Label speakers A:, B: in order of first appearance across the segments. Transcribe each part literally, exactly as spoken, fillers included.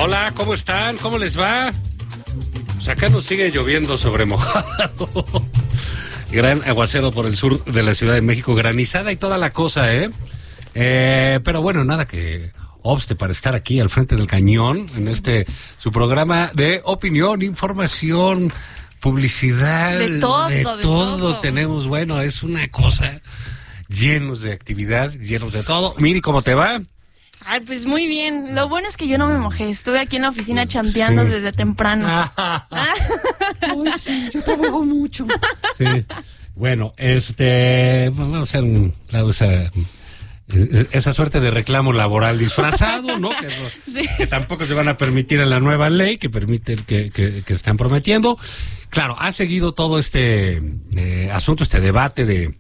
A: Hola, ¿cómo están? ¿Cómo les va? Pues acá nos sigue lloviendo sobre mojado. Gran aguacero por el sur de la Ciudad de México, granizada y toda la cosa, ¿eh? eh pero bueno, nada que obste para estar aquí al frente del cañón en este su programa de opinión, información, publicidad,
B: de todo,
A: de,
B: de
A: todo,
B: todo
A: tenemos. Bueno, es una cosa llenos de actividad, llenos de todo. Miri, ¿cómo te va?
B: Ay, pues muy bien. Lo bueno es que yo no me mojé. Estuve aquí en la oficina chambeando sí. desde temprano.
A: Uy, sí, yo trabajo mucho. Sí. Bueno, este, vamos a hacer un, esa, esa suerte de reclamo laboral disfrazado, ¿no? Que, sí. que tampoco se van a permitir en la nueva ley que permite que, que, que están prometiendo. Claro, ha seguido todo este eh, asunto, este debate de,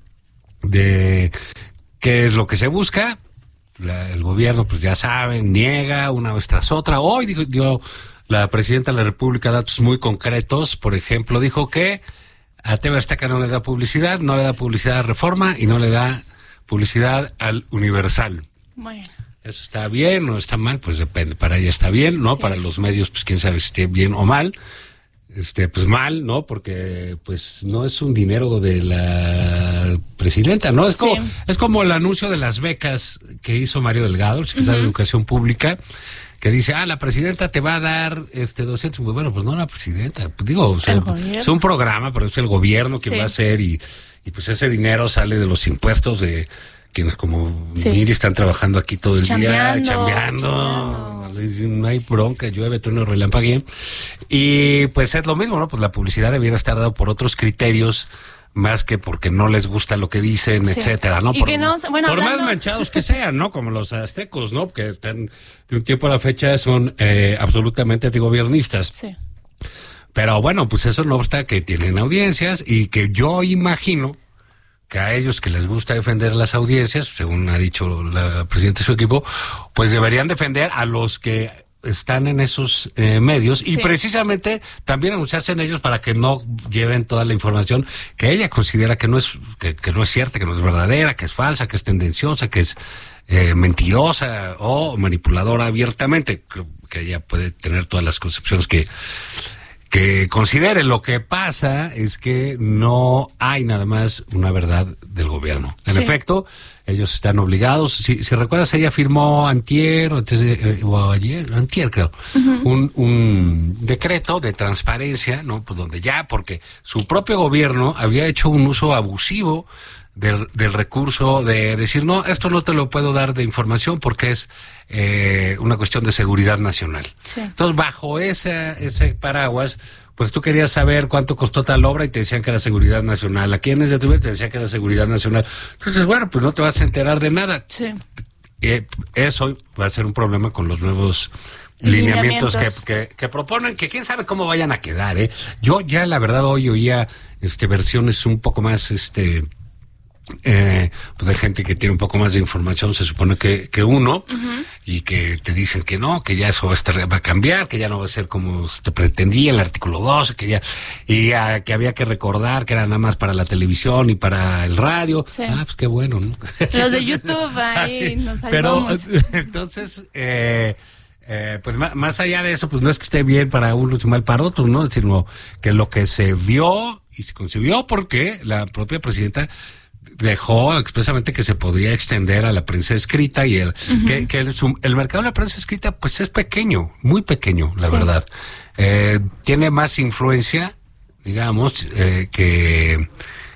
A: de qué es lo que se busca. La, el gobierno, pues ya saben, niega una vez tras otra. Hoy dijo, dio la presidenta de la República datos muy concretos. Por ejemplo, dijo que a T V Azteca no le da publicidad, no le da publicidad a Reforma y no le da publicidad al Universal.
B: Bueno.
A: Eso está bien o está mal, pues depende. Para ella está bien, ¿no? Sí. Para los medios, pues quién sabe si esté bien o mal. Este, pues mal, ¿no? Porque, pues, no es un dinero de la presidenta, ¿no? Es como, sí. es como el anuncio de las becas que hizo Mario Delgado, el secretario uh-huh. de Educación Pública, que dice, ah, la presidenta te va a dar, este, doscientos, muy bueno, pues no la presidenta, pues digo, o sea, es un programa, pero es el gobierno quien sí. va a hacer y, y pues ese dinero sale de los impuestos de quienes como sí. Miri están trabajando aquí todo el chambeando, día, chambeando. chambeando. No hay bronca, llueve, trueno, relampaguee. Y pues es lo mismo, ¿no? Pues la publicidad debiera estar dada por otros criterios más que porque no les gusta lo que dicen, sí. etcétera, ¿no?
B: Y
A: por
B: que no, bueno,
A: por
B: hablando...
A: más manchados que sean, ¿no? Como los aztecos, ¿no? Que están de un tiempo a la fecha son eh, absolutamente antigobiernistas.
B: Sí.
A: Pero bueno, pues eso no obsta que tienen audiencias y que yo imagino que a ellos que les gusta defender las audiencias, según ha dicho la presidenta de su equipo, pues deberían defender a los que están en esos eh, medios sí. y precisamente también anunciarse en ellos para que no lleven toda la información que ella considera que no es que, que no es cierta, que no es verdadera, que es falsa, que es tendenciosa, que es eh, mentirosa o manipuladora abiertamente. Creo que ella puede tener todas las concepciones que que considere. Lo que pasa es que no hay nada más una verdad del gobierno. En sí. efecto, ellos están obligados. Si, si recuerdas, ella firmó antier, o, eh, o ayer, antier creo, uh-huh. un, un decreto de transparencia, ¿no? Pues donde ya, porque su propio gobierno había hecho un uso abusivo del, del recurso de decir, no, esto no te lo puedo dar de información porque es eh, una cuestión de seguridad nacional. Sí. Entonces, bajo esa, ese paraguas, pues tú querías saber cuánto costó tal obra y te decían que era seguridad nacional. Aquí en ese te decían que era seguridad nacional. Entonces, bueno, pues no te vas a enterar de nada.
B: Sí.
A: Eh, eso va a ser un problema con los nuevos lineamientos, lineamientos. Que, que, que proponen, que quién sabe cómo vayan a quedar, ¿eh? Yo ya, la verdad, hoy oía este versiones un poco más, este... Eh, pues hay gente que tiene un poco más de información, se supone que, que uno, uh-huh. y que te dicen que no, que ya eso va a, estar, va a cambiar, que ya no va a ser como se pretendía en el artículo doce, que ya, y uh, que había que recordar que era nada más para la televisión y para el radio. Sí. Ah, pues qué bueno, ¿no?
B: Los de YouTube ahí nos
A: salvamos. Pero, entonces, eh, Eh, pues más, más allá de eso, pues no es que esté bien para unos y mal para otros, ¿no? Sino que lo que se vio y se concibió porque la propia presidenta dejó expresamente que se podría extender a la prensa escrita y el uh-huh. que, que el, el mercado de la prensa escrita pues es pequeño, muy pequeño, la sí. verdad. Eh, tiene más influencia, digamos, eh, que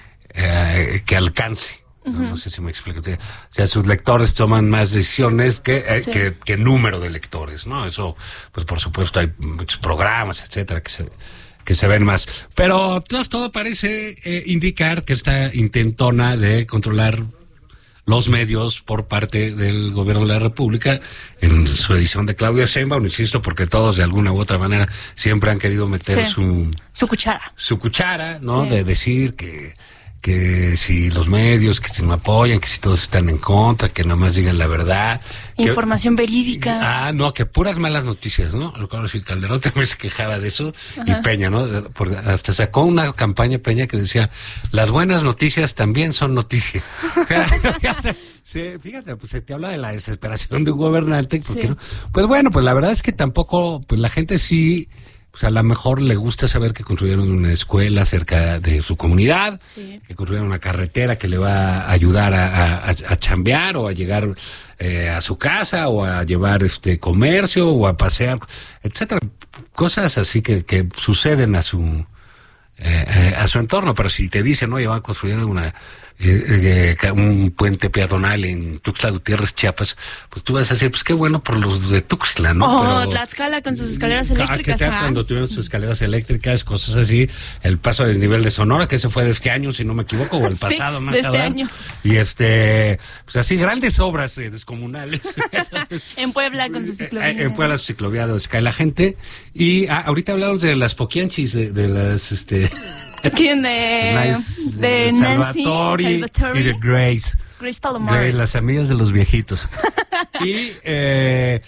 A: eh, que alcance. No, no sé si me explico. O sea, sus lectores toman más decisiones que, eh, sí. que, que número de lectores, ¿no? Eso, pues por supuesto hay muchos programas, etcétera, que se, que se ven más. Pero todo, todo parece eh, indicar que esta intentona de controlar los medios por parte del gobierno de la República, en su edición de Claudia Sheinbaum, insisto, porque todos de alguna u otra manera siempre han querido meter
B: sí.
A: su...
B: Su cuchara.
A: Su cuchara, ¿no? Sí. De decir que... que si los medios, que si no apoyan, que si todos están en contra, que nomás digan la verdad.
B: Información que, verídica.
A: Ah, no, que puras malas noticias, ¿no? Recuerdo que Calderón también se quejaba de eso. Ajá. Y Peña, ¿no? Porque hasta sacó una campaña Peña que decía, las buenas noticias también son noticias. Sí, fíjate, pues se te habla de la desesperación de un gobernante. ¿Por qué sí. no? Pues bueno, pues la verdad es que tampoco, pues la gente sí... Pues a lo mejor le gusta saber que construyeron una escuela cerca de su comunidad, sí. que construyeron una carretera que le va a ayudar a, a, a chambear o a llegar eh, a su casa o a llevar este comercio o a pasear, etcétera. Cosas así que, que suceden a su eh, eh, a su entorno. Pero si te dicen, oye, van a construir una Eh, eh, un puente peatonal en Tuxtla Gutiérrez, Chiapas, pues tú vas a decir, pues qué bueno por los de Tuxtla, ¿no?
B: Oh,
A: pero,
B: Tlaxcala con sus escaleras eléctricas.
A: Ah, cuando tuvieron sus escaleras eléctricas, cosas así, el paso a desnivel de Sonora, que ese fue de este año, si no me equivoco, o el pasado,
B: sí,
A: más
B: de este año.
A: Y este, pues así, grandes obras eh, descomunales.
B: En Puebla con su ciclovía.
A: En Puebla su ciclovía, donde se cae la gente. Y ah, ahorita hablamos de las poquianchis, de, de las, este...
B: ¿Quién? De, nice, de Nancy
A: Salvatore y de Grace.
B: Grace Palomares.
A: Grace, las amigas de los viejitos. Y eh,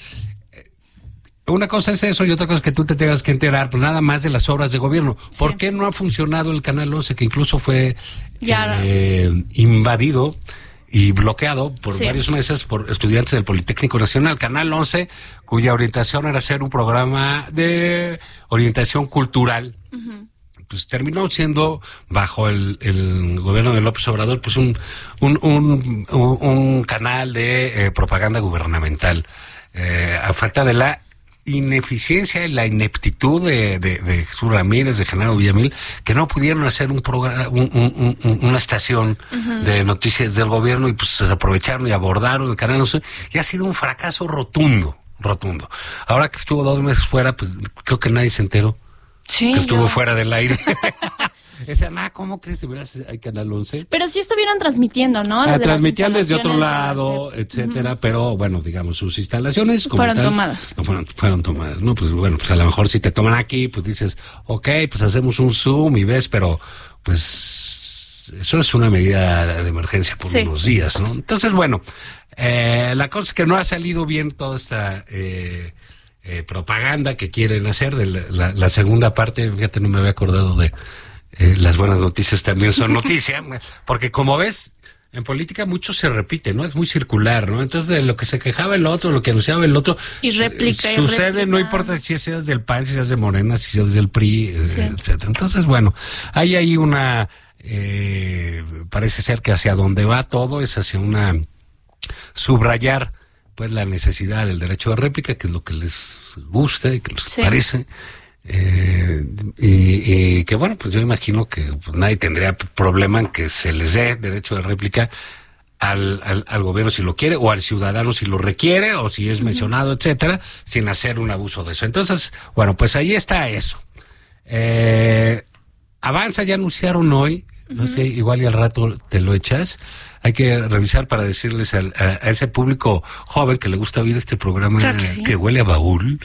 A: una cosa es eso y otra cosa es que tú te tengas que enterar, pues nada más de las obras de gobierno. Sí. ¿Por qué no ha funcionado el Canal once, que incluso fue eh, invadido y bloqueado por sí. varios meses por estudiantes del Politécnico Nacional? Canal once, cuya orientación era ser un programa de orientación cultural. Uh-huh. Pues terminó siendo, bajo el, el gobierno de López Obrador, pues un un un, un, un canal de eh, propaganda gubernamental, eh, a falta de la ineficiencia y la ineptitud de, de, de Jesús Ramírez, de Genaro Villamil, que no pudieron hacer un programa, un, un, un, una estación uh-huh. de noticias del gobierno, y pues se aprovecharon y abordaron el canal, y ha sido un fracaso rotundo, rotundo. Ahora que estuvo dos meses fuera, pues creo que nadie se enteró.
B: Sí,
A: que estuvo
B: yo.
A: fuera del aire. Esa, nah, ¿cómo crees que hay Canal once?
B: Pero sí estuvieran transmitiendo, ¿no?
A: Ah, transmitían desde otro lado, de etcétera, uh-huh. pero bueno, digamos, sus instalaciones como
B: fueron
A: tal,
B: tomadas.
A: No, fueron, fueron tomadas, ¿no? Pues bueno, pues a lo mejor si te toman aquí, pues dices, ok, pues hacemos un Zoom y ves, pero pues eso es una medida de emergencia por sí. unos días, ¿no? Entonces, bueno, eh, la cosa es que no ha salido bien toda esta... Eh, Eh, propaganda que quieren hacer de la, la, la segunda parte. Fíjate, no me había acordado de eh, las buenas noticias también son noticia, porque como ves, en política mucho se repite, ¿no? Es muy circular, ¿no? Entonces, de lo que se quejaba el otro, lo que anunciaba el otro,
B: y réplica,
A: eh, sucede,
B: y réplica.
A: No importa si seas del P A N, si seas de Morena, si seas del P R I, sí. etcétera. Entonces, bueno, hay ahí una, eh, parece ser que hacia donde va todo es hacia una, subrayar pues la necesidad del derecho de réplica, que es lo que les gusta y que les sí. parece, eh, y, y que bueno, pues yo imagino que pues, nadie tendría problema en que se les dé derecho de réplica al, al, al gobierno si lo quiere, o al ciudadano si lo requiere, o si es mencionado, uh-huh. etcétera, sin hacer un abuso de eso. Entonces, bueno, pues ahí está eso. Eh, Avanza, ya anunciaron hoy, uh-huh. no sé, igual y al rato te lo echas. Hay que revisar para decirles al, a, a ese público joven que le gusta oír este programa, claro que, sí. que huele a baúl.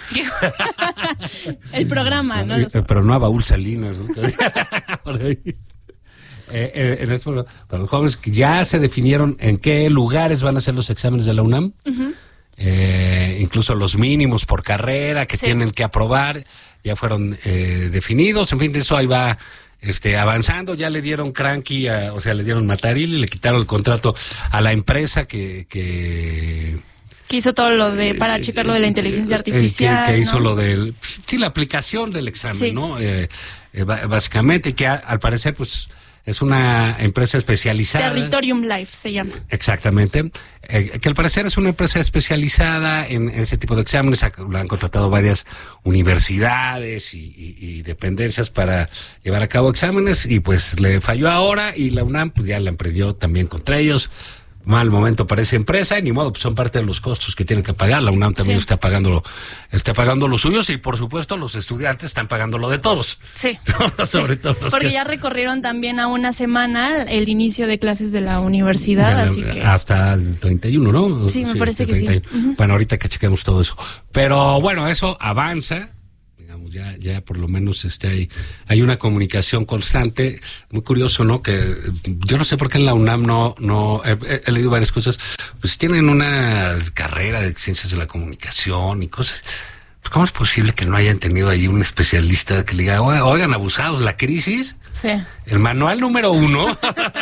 B: El programa, ¿no? Los...
A: Pero no a baúl Salinas, ¿no? Por ahí. Eh, eh, en esto, para los jóvenes que ya se definieron en qué lugares van a hacer los exámenes de la UNAM, uh-huh. eh, incluso los mínimos por carrera que sí. tienen que aprobar, ya fueron eh, definidos. En fin, de eso ahí va este avanzando. Ya le dieron cranky, a, o sea, le dieron mataril y le quitaron el contrato a la empresa que... que
B: que hizo todo lo de, para checar lo de la inteligencia artificial.
A: Que, que hizo
B: ¿no?
A: lo del, sí, la aplicación del examen, sí. ¿no? Eh, eh, básicamente, que a, al parecer, pues, es una empresa especializada.
B: Territorium Life se llama.
A: Exactamente. Eh, que al parecer es una empresa especializada en, en ese tipo de exámenes. La han contratado varias universidades y, y, y dependencias para llevar a cabo exámenes, y pues le falló ahora, y la UNAM pues ya la emprendió también contra ellos. Mal momento para esa empresa, y ni modo, pues son parte de los costos que tienen que pagar. La UNAM también sí. está pagando está pagando los suyos, y por supuesto los estudiantes están pagando lo de todos.
B: Sí.
A: Sobre
B: sí.
A: todo los
B: Porque
A: que...
B: ya recorrieron también a una semana el inicio de clases de la universidad, la, así que...
A: Hasta el treinta y uno, ¿no?
B: Sí, me sí, parece que sí.
A: Uh-huh. Bueno, ahorita que chequemos todo eso. Pero bueno, eso avanza. ya, ya por lo menos este hay, hay una comunicación constante. Muy curioso, ¿no? Que yo no sé por qué en la UNAM no, no, he, he leído varias cosas, pues tienen una carrera de ciencias de la comunicación y cosas. ¿Cómo es posible que no hayan tenido ahí un especialista que le diga, oigan, abusados, la crisis?
B: Sí.
A: El manual número uno,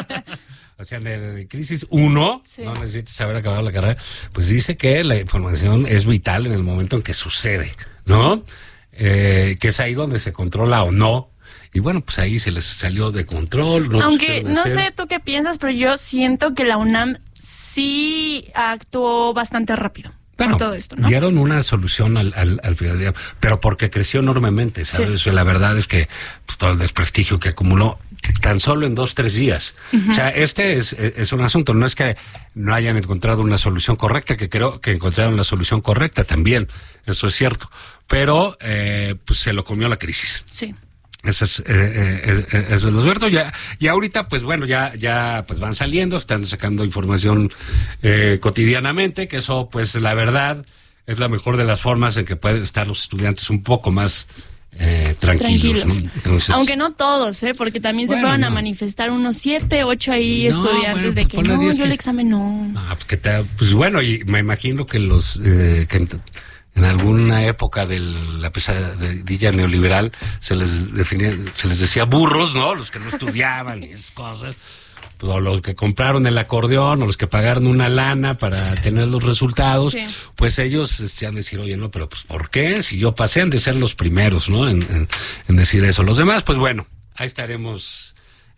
A: o sea, en el crisis uno,
B: sí.
A: no necesitas haber acabado la carrera, pues dice que la información es vital en el momento en que sucede, ¿no? Eh, que es ahí donde se controla o no. Y bueno, pues ahí se les salió de control. No
B: Aunque no sé tú qué piensas, pero yo siento que la UNAM sí actuó bastante rápido.
A: Bueno,
B: todo esto, ¿no?
A: Dieron una solución al, al, al final del día, pero porque creció enormemente, ¿sabes? Sí. La verdad es que pues, todo el desprestigio que acumuló tan solo en dos, tres días. Uh-huh. O sea, este es, es un asunto, no es que no hayan encontrado una solución correcta, que creo que encontraron la solución correcta también, eso es cierto, pero eh, pues se lo comió la crisis.
B: Sí.
A: Eso es, eh, eh, eh, eso es lo cierto. Ya, y ahorita, pues bueno, ya, ya, pues van saliendo, están sacando información eh, cotidianamente, que eso, pues la verdad, es la mejor de las formas en que pueden estar los estudiantes un poco más eh, tranquilos.
B: tranquilos.
A: ¿no? Entonces,
B: aunque no todos, ¿eh? Porque también
A: bueno,
B: se fueron
A: no.
B: a manifestar unos siete, ocho ahí
A: no,
B: estudiantes
A: bueno,
B: de
A: pues,
B: que no, yo
A: que
B: el examen no.
A: No, pues, que te, pues bueno, y me imagino que los eh, que en alguna época de la pesadilla neoliberal se les definía, se les decía burros, ¿no? Los que no estudiaban y esas cosas, o los que compraron el acordeón, o los que pagaron una lana para tener los resultados, sí. Pues ellos se han de decir, oye, no, pero pues ¿por qué? Si yo pasé, han de ser los primeros, ¿no? En, en, en decir eso. Los demás, pues bueno, ahí estaremos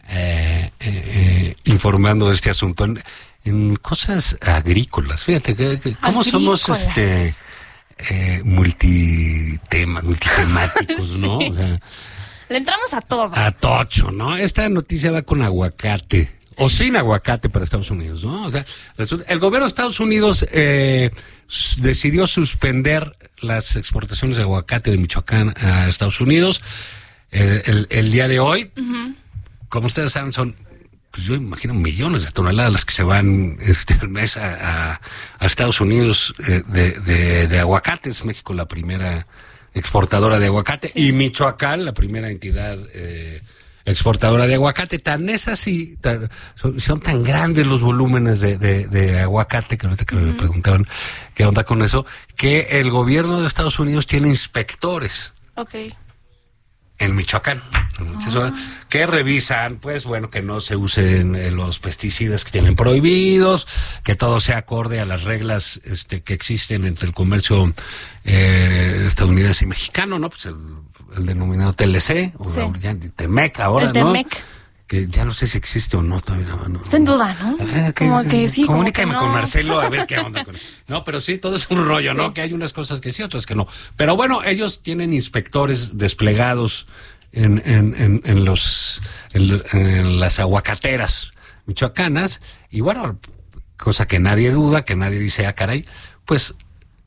A: eh, eh, eh, informando de este asunto. En, en cosas agrícolas, fíjate, que, que, ¿cómo
B: agrícolas.
A: somos este... Eh, multitemas, multitemáticos, ¿no? O sea,
B: le entramos a todo.
A: A tocho, ¿no? Esta noticia va con aguacate, o sin aguacate para Estados Unidos, ¿no? O sea, resulta, el gobierno de Estados Unidos eh, decidió suspender las exportaciones de aguacate de Michoacán a Estados Unidos eh, el, el día de hoy. Uh-huh. Como ustedes saben, son... pues yo imagino millones de toneladas las que se van este al mes a, a, a Estados Unidos eh, de, de, de aguacates. México la primera exportadora de aguacate, sí. Y Michoacán la primera entidad eh, exportadora de aguacate. Tan es así, tan, son, son tan grandes los volúmenes de, de, de aguacate, que ahorita que uh-huh. me preguntaban qué onda con eso, que el gobierno de Estados Unidos tiene inspectores.
B: Okay.
A: En Michoacán, oh. que revisan, pues bueno, que no se usen eh, los pesticidas que tienen prohibidos, que todo sea acorde a las reglas este, que existen entre el comercio eh, estadounidense y mexicano, ¿no? Pues el, el denominado T L C,
B: sí.
A: o ya, Temec ahora,
B: el Temec.
A: ¿no? Que ya no sé si existe o no todavía. No, no.
B: Está en duda, ¿no?
A: Ah, que,
B: como que sí,
A: comunícame
B: como que no.
A: con Marcelo a ver qué onda con eso. No, pero sí, todo es un rollo, sí. ¿No? Que hay unas cosas que sí, otras que no. Pero bueno, ellos tienen inspectores desplegados en, en, en, en los en, en las aguacateras michoacanas, y bueno, cosa que nadie duda, que nadie dice, ah, caray, pues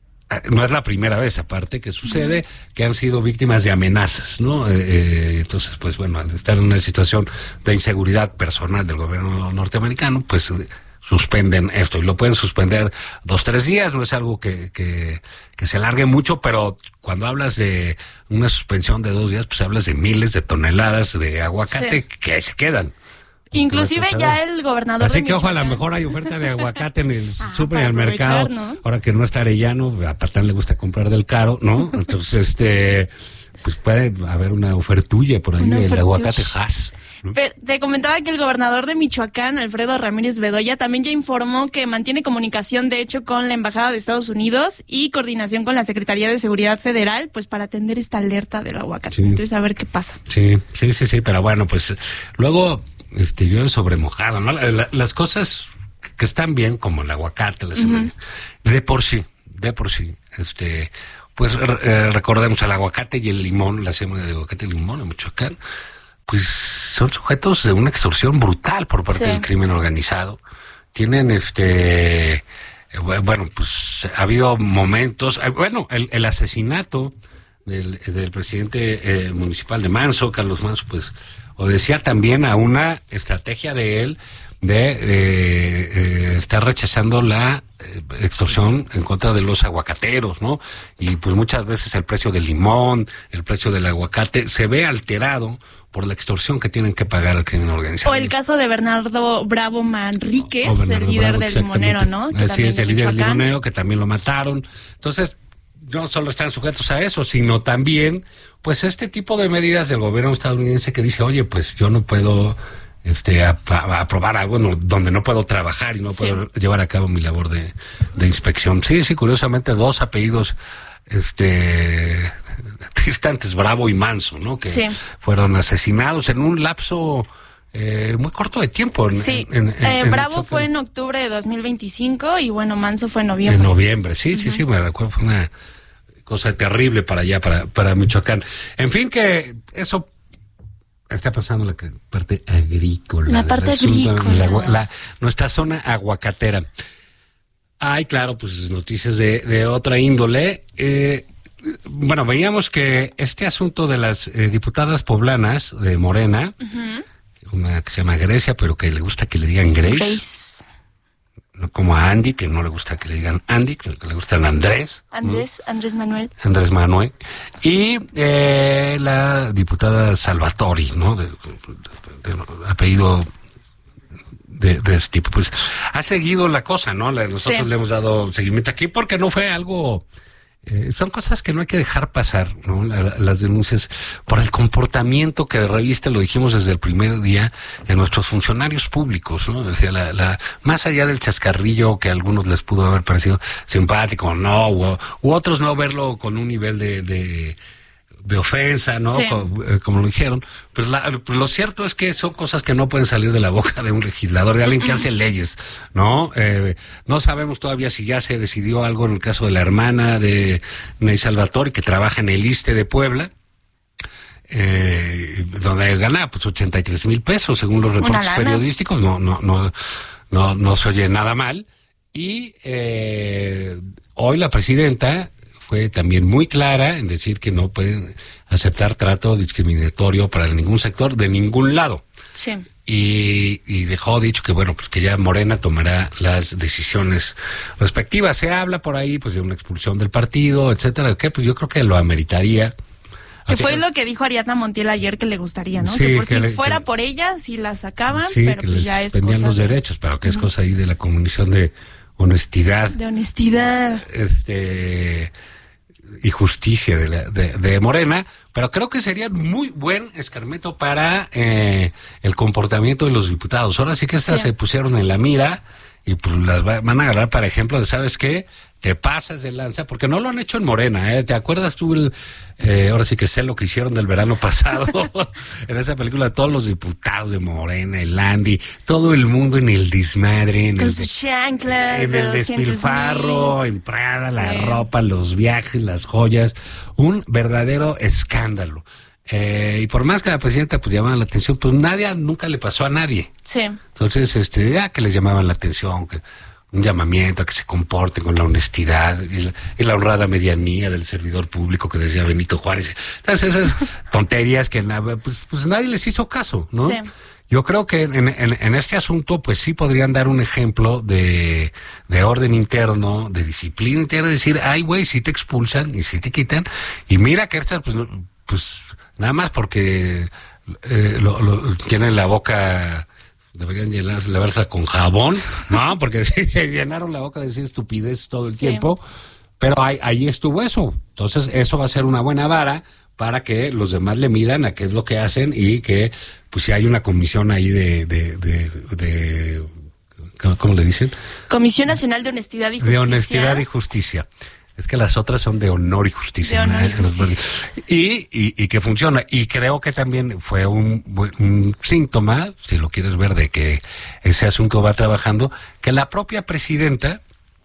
A: no es la primera vez, aparte, que sucede, que han sido víctimas de amenazas, ¿no? Eh, entonces, pues bueno, al estar en una situación de inseguridad personal del gobierno norteamericano, pues eh, suspenden esto, y lo pueden suspender dos, tres días, no es algo que, que, que se alargue mucho, pero cuando hablas de una suspensión de dos días, pues hablas de miles de toneladas de aguacate, sí. Que ahí se quedan.
B: Inclusive ya el gobernador
A: Así
B: de
A: que
B: Michoacán.
A: Ojo, a lo mejor hay oferta de aguacate en el
B: ah,
A: súper y en el mercado, ¿no? Ahora que no está Arellano, a Patán le gusta comprar del caro, ¿no? Entonces, este, pues puede haber una ofertulla por ahí del aguacate Hass. ¿no?
B: Pero te comentaba que el gobernador de Michoacán, Alfredo Ramírez Bedoya, también ya informó que mantiene comunicación, de hecho, con la Embajada de Estados Unidos y coordinación con la Secretaría de Seguridad Federal, pues para atender esta alerta del aguacate. Sí. Entonces, a ver qué pasa.
A: Sí, sí, sí, sí, pero bueno, pues luego... Este, yo sobremojado, ¿no? La, la, las cosas que están bien, como el aguacate, las, uh-huh. de por sí, de por sí, este, pues eh, recordemos al aguacate y el limón, la siembra de aguacate y limón en Michoacán, pues son sujetos de una extorsión brutal por parte sí. del crimen organizado. Tienen, este, eh, bueno, pues ha habido momentos, eh, bueno, el, el asesinato del, del presidente eh, municipal de Manso, Carlos Manso, pues obedecía también a una estrategia de él de eh, eh, estar rechazando la eh, extorsión en contra de los aguacateros, ¿no? Y pues muchas veces el precio del limón, el precio del aguacate se ve alterado por la extorsión que tienen que pagar al crimen organizado.
B: O el caso de Bernardo Bravo Manríquez,
A: Bernardo
B: el líder
A: Bravo,
B: del limonero, ¿no? Que
A: Así es, el
B: de
A: líder del
B: Michoacán.
A: limonero, que también lo mataron. Entonces, no solo están sujetos a eso, sino también, pues, este tipo de medidas del gobierno estadounidense que dice, oye, pues yo no puedo este a, a, aprobar algo no, donde no puedo trabajar y no
B: Sí.
A: puedo llevar a cabo mi labor de, de inspección. Sí, sí, curiosamente, dos apellidos este distantes, Bravo y Manso, ¿no? Que
B: Sí.
A: fueron asesinados en un lapso eh, muy corto de tiempo. En,
B: Sí,
A: en, en,
B: eh,
A: en
B: Bravo
A: Michoacán.
B: fue en octubre de dos mil veinticinco y bueno, Manso fue en
A: En
B: noviembre.
A: noviembre, sí, sí, sí, me recuerdo, fue una cosa terrible para allá, para, para Michoacán. En fin, que eso está pasando en la que- parte agrícola.
B: La
A: del
B: parte
A: asunto,
B: agrícola.
A: la agua- la- nuestra zona aguacatera. Hay, claro, pues noticias de, de otra índole. Eh, bueno, veíamos que este asunto de las eh, diputadas poblanas de Morena, una que se llama Grecia, pero que le gusta que le digan Grace,
B: Grace.
A: no como a Andy, que no le gusta que le digan Andy, que le gustan Andrés.
B: Andrés, Andrés Manuel.
A: Andrés Manuel, y eh, la diputada Salvatori, ¿no? De, de- de- de apellido de, de ese tipo. Pues ha seguido la cosa, ¿no? La- nosotros
B: Sí.
A: le hemos dado seguimiento aquí porque no fue algo... eh, son cosas que no hay que dejar pasar, ¿no? La- la- las denuncias por el comportamiento que reviste, lo dijimos desde el primer día, en nuestros funcionarios públicos, ¿no? Decía, la, la, más allá del chascarrillo que a algunos les pudo haber parecido simpático, no, u, u otros no verlo con un nivel de, de, de ofensa, ¿no?
B: Sí.
A: Co- eh, como lo dijeron. Pues, la, pues lo cierto es que son cosas que no pueden salir de la boca de un legislador, de alguien que hace leyes, ¿no? Eh, no sabemos todavía si ya se decidió algo en el caso de la hermana de Ney Salvatore, que trabaja en el ISSSTE de Puebla, eh, donde gana pues ochenta y tres mil pesos según los reportes
B: lana.
A: periodísticos. No, no, no, no, no se oye nada mal. Y eh, hoy la presidenta fue también muy clara en decir que no pueden aceptar trato discriminatorio para ningún sector de ningún lado.
B: Sí.
A: Y, y dejó dicho que bueno, pues que ya Morena tomará las decisiones respectivas. Se habla por ahí pues de una expulsión del partido, etcétera, que pues yo creo que lo ameritaría.
B: Que
A: Así-
B: fue lo que dijo Ariadna Montiel ayer que le gustaría, ¿no?
A: Sí,
B: que por
A: que
B: si
A: le-
B: fuera
A: que-
B: por ella, si la sacaban,
A: sí,
B: pero
A: que
B: pues
A: les
B: ya es
A: vendían
B: cosa
A: los
B: de,
A: derechos, pero que es cosa ahí de la Comisión de Honestidad,
B: de honestidad.
A: este y justicia de, la, de, de Morena, pero creo que sería muy buen escarmiento para eh, el comportamiento de los diputados. Ahora sí que estas
B: Sí.
A: se pusieron en la mira y pues las va- van a agarrar para ejemplo de, ¿sabes qué? Te pasas de lanza, porque no lo han hecho en Morena, ¿eh? ¿Te acuerdas tú? El, eh, ahora sí que sé lo que hicieron del verano pasado, en esa película, de todos los diputados de Morena, el Andy, todo el mundo en el desmadre, en
B: Con
A: el,
B: sus chanclas
A: en
B: de
A: el
B: doscientos
A: despilfarro,
B: mil.
A: en Prada, la
B: Sí.
A: ropa, los viajes, las joyas, un verdadero escándalo. Eh, y por más que la presidenta pues llamaba la atención, pues nadie, nunca le pasó a nadie.
B: Sí.
A: Entonces, este, ya que les llamaban la atención, que un llamamiento a que se comporten con la honestidad y la, y la honrada medianía del servidor público que decía Benito Juárez. Entonces, esas tonterías que na- pues, pues nadie les hizo caso, ¿no?
B: Sí.
A: Yo creo que en, en, en este asunto, pues sí podrían dar un ejemplo de, de orden interno, de disciplina interna, decir, ay, güey, si te expulsan y si te quitan, y mira que estas, pues, no- pues nada más porque eh, lo, lo- tienen la boca, deberían llenar, lavarse con jabón, ¿no? Porque sí, se llenaron la boca de decir estupidez todo el
B: Sí.
A: tiempo, pero ahí, ahí estuvo eso. Entonces, eso va a ser una buena vara para que los demás le midan a qué es lo que hacen y que, pues, si hay una comisión ahí de, de, de, de ¿cómo le dicen?
B: Comisión Nacional de Honestidad y Justicia.
A: De honestidad y justicia. Es que las otras son de honor y justicia.
B: De honor y
A: ¿no?
B: justicia.
A: Y, y, y que funciona. Y creo que también fue un, buen- un síntoma, si lo quieres ver, de que ese asunto va trabajando, que la propia presidenta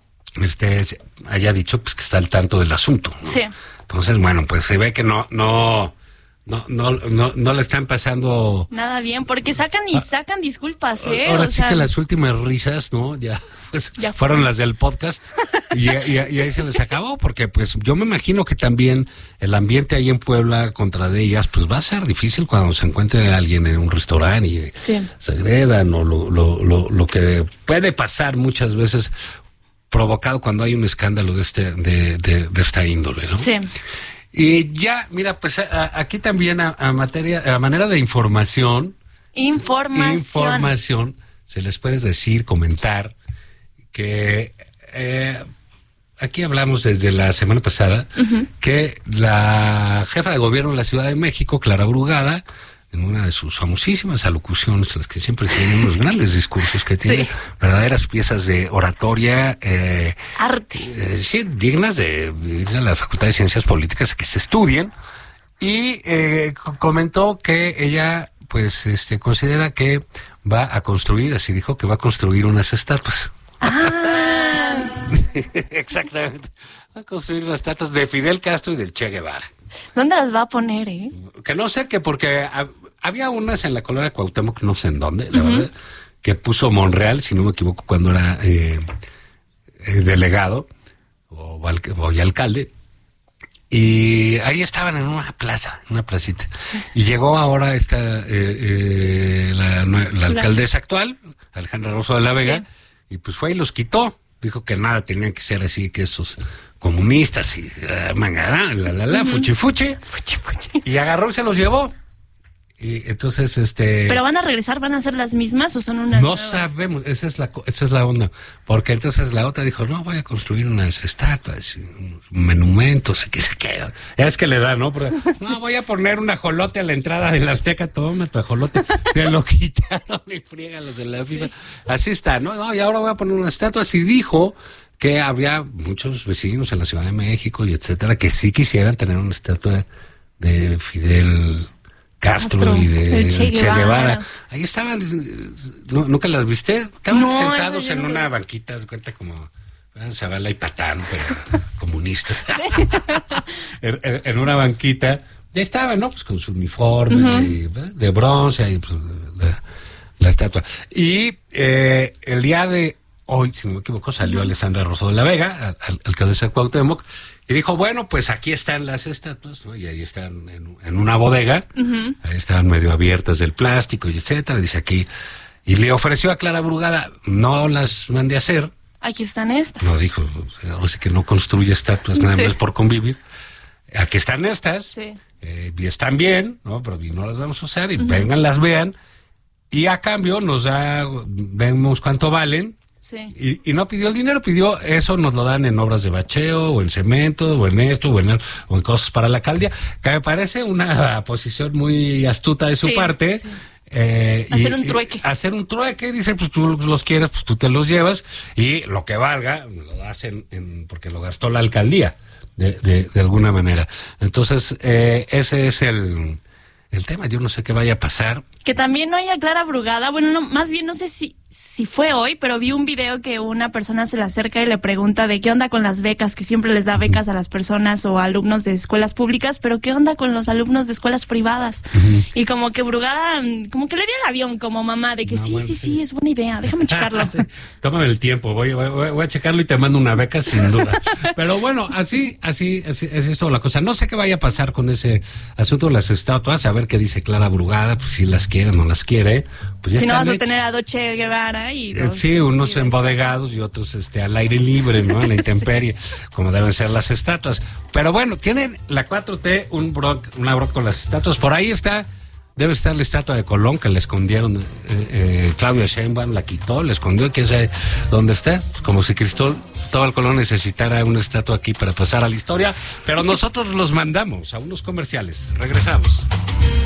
A: este haya dicho pues que está al tanto del asunto, ¿no?
B: Sí.
A: Entonces, bueno, pues se ve que no, no, no, no, no, no le están pasando
B: nada bien, porque sacan y sacan disculpas, ¿eh?
A: Ahora
B: o
A: sí
B: sea,
A: que las últimas risas, ¿no? Ya, pues,
B: Ya
A: fueron
B: fue.
A: las del podcast y, y, y ahí se les acabó, porque pues yo me imagino que también el ambiente ahí en Puebla contra de ellas, pues va a ser difícil cuando se encuentre alguien en un restaurante y
B: Sí.
A: se agredan o lo, lo, lo, lo que puede pasar muchas veces provocado cuando hay un escándalo de este de, de, de esta índole, ¿no?
B: Sí.
A: Y ya, mira, pues a, aquí también a, a materia, a manera de información,
B: Información.
A: información, se les puede decir, comentar que eh, aquí hablamos desde la semana pasada uh-huh. que la jefa de gobierno de la Ciudad de México, Clara Brugada, en una de sus famosísimas alocuciones, las que siempre tienen unos grandes discursos, que tienen sí. verdaderas piezas de oratoria, eh,
B: arte,
A: eh, sí, dignas de, de la Facultad de Ciencias Políticas que se estudien, y eh, comentó que ella, pues, este, considera que va a construir, así dijo, que va a construir unas estatuas.
B: Ah.
A: Exactamente. Va a construir unas estatuas de Fidel Castro y del Che Guevara.
B: ¿Dónde las va a poner, eh?
A: Que no sé, que porque a, había unas en la colonia de Cuauhtémoc, no sé en dónde, la uh-huh. verdad, que puso Monreal, si no me equivoco, cuando era eh, eh, delegado o, o y alcalde. Y ahí estaban en una plaza, una placita. Sí. Y llegó ahora esta eh, eh, la, la alcaldesa actual, Alejandra Rosso de la Vega, sí. y pues fue y los quitó. Dijo que nada tenían que ser así, que esos comunistas y uh, mangada, la la la, uh-huh. fuchi fuchi.
B: Fuchi fuchi.
A: Y agarró y se los llevó. Y entonces, este...
B: ¿Pero van a regresar? ¿Van a ser las mismas o son unas
A: No
B: nuevas?
A: sabemos, esa es la esa es la onda. Porque entonces la otra dijo, no, voy a construir unas estatuas, unos monumentos, qué sé qué. Ya es que le da, ¿no? Porque, no, voy a poner un ajolote a la entrada de la Azteca, toma tu ajolote. Te lo quitaron y friegan los de la FIFA. Sí. Así está, ¿no? No, y ahora voy a poner unas estatuas. Y dijo que habría muchos vecinos en la Ciudad de México y etcétera, que sí quisieran tener una estatua de Fidel Castro, Castro y de Che Guevara. Che Guevara. Ahí estaban, ¿no, ¿nunca las viste? Estaban no, sentados en no una banquita, de cuenta como Zavala y Patán, pero comunistas. en, en, en una banquita. Ya estaban, ¿no? Pues con su uniforme uh-huh. de, de bronce y pues, la, la estatua. Y eh, el día de hoy, si no me equivoco, salió uh-huh. Alejandra Rosso de la Vega, al, al, alcaldesa de Cuauhtémoc, y dijo, bueno, pues aquí están las estatuas, ¿no? Y ahí están en, en una bodega, uh-huh. ahí estaban medio abiertas del plástico y etcétera, dice aquí, y le ofreció a Clara Brugada, no las mandé a hacer.
B: Aquí están estas.
A: No, dijo, ahora sí que no construye estatuas nada sí. más por convivir. Aquí están estas,
B: sí.
A: eh, y están bien, ¿no? Pero no las vamos a usar, y uh-huh. vengan, las vean, y a cambio nos da, vemos cuánto valen.
B: Sí.
A: Y, y no pidió el dinero, pidió eso, nos lo dan en obras de bacheo, o en cemento, o en esto, o en, o en cosas para la alcaldía, que me parece una posición muy astuta de su sí, parte.
B: Sí.
A: Eh,
B: hacer
A: y,
B: un trueque.
A: Y, hacer un trueque, dice, pues tú los quieres, pues tú te los llevas, y lo que valga, lo das en, en porque lo gastó la alcaldía, de, de, de alguna manera. Entonces, eh, ese es el, el tema, yo no sé qué vaya a pasar.
B: Que también no haya Clara Brugada, bueno, no, más bien no sé si, si fue hoy, pero vi un video que una persona se le acerca y le pregunta de qué onda con las becas, que siempre les da becas a las personas o a alumnos de escuelas públicas, pero qué onda con los alumnos de escuelas privadas. Uh-huh. Y como que Brugada, como que le dio el avión como mamá, de que no, sí, bueno, sí, sí, sí, es buena idea, déjame checarlo.
A: Sí. Tómame el tiempo, voy, voy, voy a checarlo y te mando una beca sin duda. Pero bueno, así, así, así es esto la cosa. No sé qué vaya a pasar con ese asunto de las estatuas, a ver qué dice Clara Brugada, pues si las quiere o no las quiere. Pues ya
B: si no vas
A: hechas.
B: a tener a Che Guevara y dos,
A: sí, unos embodegados y otros este al aire libre, ¿no? En la intemperie, sí. como deben ser las estatuas. Pero bueno, tienen la cuatro T un bronca, una bronca con las estatuas. Por ahí está, debe estar la estatua de Colón que le escondieron. Eh, eh, Claudio Sheinbaum la quitó, le escondió, quién sabe dónde está. Como si Cristóbal Colón necesitara una estatua aquí para pasar a la historia. Pero nosotros los mandamos a unos comerciales. Regresamos.